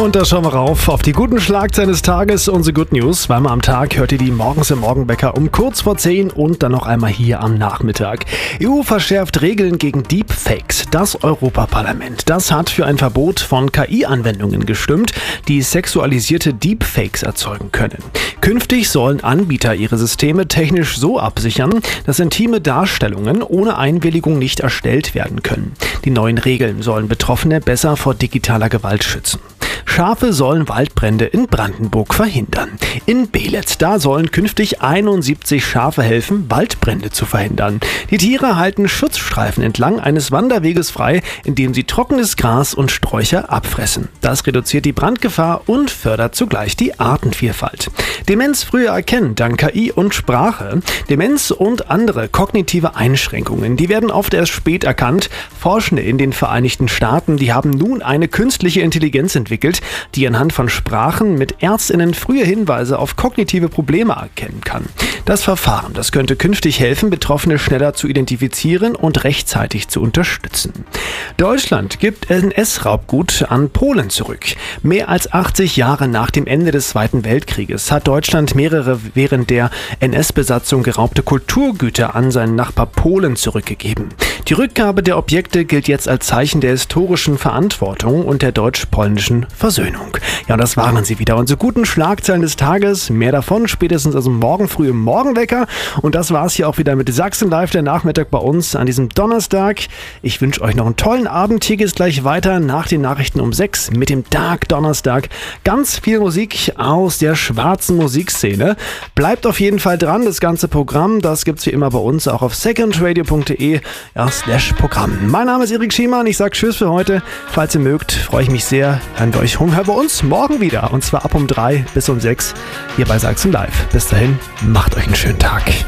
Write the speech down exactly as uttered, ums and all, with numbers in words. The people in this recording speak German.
Und da schauen wir rauf auf die guten Schlagzeilen des Tages, unsere Good News. Zweimal am Tag hört ihr die morgens im Morgenwecker um kurz vor zehn und dann noch einmal hier am Nachmittag. E U verschärft Regeln gegen Deepfakes. Das Europaparlament, das hat für ein Verbot von K I-Anwendungen gestimmt, die sexualisierte Deepfakes erzeugen können. Künftig sollen Anbieter ihre Systeme technisch so absichern, dass intime Darstellungen ohne Einwilligung nicht erstellt werden können. Die neuen Regeln sollen Betroffene besser vor digitaler Gewalt schützen. Schafe sollen Waldbrände in Brandenburg verhindern. In Beelitz, da sollen künftig einundsiebzig Schafe helfen, Waldbrände zu verhindern. Die Tiere halten Schutzstreifen entlang eines Wanderweges frei, indem sie trockenes Gras und Sträucher abfressen. Das reduziert die Brandgefahr und fördert zugleich die Artenvielfalt. Demenz früher erkennen dank K I und Sprache. Demenz und andere kognitive Einschränkungen, die werden oft erst spät erkannt. Forschende in den Vereinigten Staaten, die haben nun eine künstliche Intelligenz entwickelt, die anhand von Sprachen mit ÄrztInnen frühe Hinweise auf kognitive Probleme erkennen kann. Das Verfahren, das könnte künftig helfen, Betroffene schneller zu identifizieren und rechtzeitig zu unterstützen. Deutschland gibt N S-Raubgut an Polen zurück. Mehr als achtzig Jahre nach dem Ende des Zweiten Weltkrieges hat Deutschland mehrere während der N S-Besatzung geraubte Kulturgüter an seinen Nachbar Polen zurückgegeben. Die Rückgabe der Objekte gilt jetzt als Zeichen der historischen Verantwortung und der deutsch-polnischen Versöhnung. Ja, und das waren sie wieder, unsere guten Schlagzeilen des Tages. Mehr davon spätestens also morgen früh im Morgenwecker. Und das war's hier auch wieder mit Sachsen Live, der Nachmittag bei uns an diesem Donnerstag. Ich wünsche euch noch einen tollen Abend. Hier geht's gleich weiter nach den Nachrichten um sechs mit dem Dark Donnerstag. Ganz viel Musik aus der schwarzen Musikszene. Bleibt auf jeden Fall dran. Das ganze Programm, das gibt's wie immer bei uns auch auf secondradio punkt de ja, slash Programm. Mein Name ist Erik Schiemann. Ich sage Tschüss für heute. Falls ihr mögt, freue ich mich sehr. Hören wir euch bei uns morgen wieder. Und zwar ab um drei bis um sechs hier bei Sachsen Live. Bis dahin, macht euch einen schönen Tag.